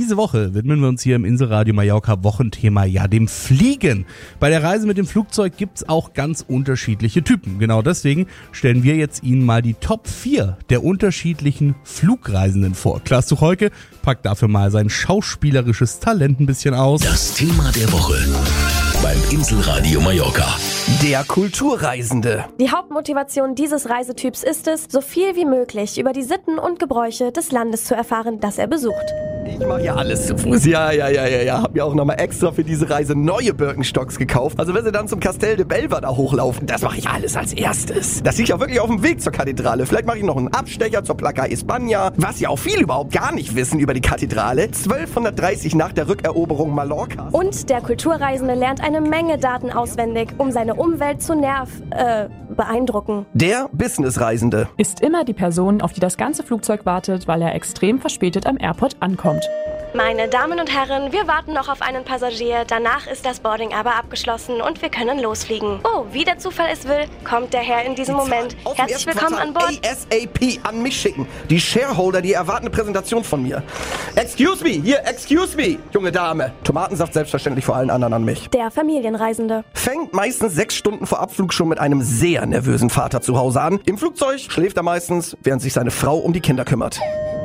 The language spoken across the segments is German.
diese Woche widmen wir uns hier im Inselradio Mallorca Wochenthema, dem Fliegen. Bei der Reise mit dem Flugzeug gibt's auch ganz unterschiedliche Typen. Genau deswegen stellen wir jetzt Ihnen mal die Top 4 der unterschiedlichen Flugreisenden vor. Klaas Tucholke packt dafür mal sein schauspielerisches Talent ein bisschen aus. Das Thema der Woche beim Inselradio Mallorca. Der Kulturreisende. Die Hauptmotivation dieses Reisetyps ist es, so viel wie möglich über die Sitten und Gebräuche des Landes zu erfahren, das er besucht. Ich mache ja alles zu Fuß. Ja. Hab mir auch nochmal extra für diese Reise neue Birkenstocks gekauft. Also wenn sie dann zum Castel de Belvedere hochlaufen, das mache ich alles als erstes. Das liegt ja wirklich auf dem Weg zur Kathedrale. Vielleicht mache ich noch einen Abstecher zur Placa España. Was ja auch viele überhaupt gar nicht wissen über die Kathedrale. 1230 nach der Rückeroberung Mallorcas. Und der Kulturreisende lernt eine Menge Daten auswendig, um seine Umwelt zu beeindrucken. Der Businessreisende ist immer die Person, auf die das ganze Flugzeug wartet, weil er extrem verspätet am Airport ankommt. Meine Damen und Herren, wir warten noch auf einen Passagier. Danach ist das Boarding aber abgeschlossen und wir können losfliegen. Oh, wie der Zufall es will, kommt der Herr in diesem Moment. Herzlich willkommen an Bord. ASAP an mich schicken. Die Shareholder, die erwarten eine Präsentation von mir. Excuse me, junge Dame. Tomatensaft selbstverständlich vor allen anderen an mich. Der Familienreisende Fängt meistens 6 Stunden vor Abflug schon mit einem sehr nervösen Vater zu Hause an. Im Flugzeug schläft er meistens, während sich seine Frau um die Kinder kümmert.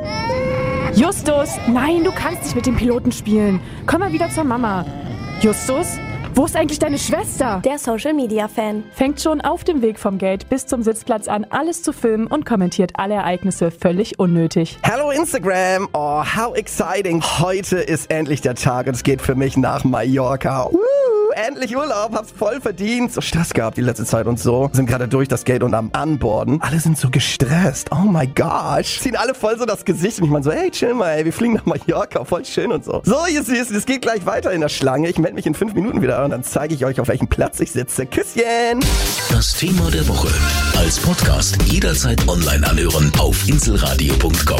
Justus, nein, du kannst nicht mit dem Piloten spielen. Komm mal wieder zur Mama. Justus, wo ist eigentlich deine Schwester? Der Social-Media-Fan Fängt schon auf dem Weg vom Gate bis zum Sitzplatz an, alles zu filmen und kommentiert alle Ereignisse völlig unnötig. Hallo Instagram, oh, how exciting. Heute ist endlich der Tag und es geht für mich nach Mallorca. Endlich Urlaub, hab's voll verdient. So Stress gehabt die letzte Zeit und so. Sind gerade durch das Gate und am Anborden. Alle sind so gestresst. Oh my gosh. Ziehen alle voll so das Gesicht und ich meine so, hey, chill mal, ey, wir fliegen nach Mallorca, voll schön und so. So, ihr Süßen, es geht gleich weiter in der Schlange. Ich melde mich in 5 Minuten wieder und dann zeige ich euch, auf welchem Platz ich sitze. Küsschen! Das Thema der Woche als Podcast jederzeit online anhören auf inselradio.com.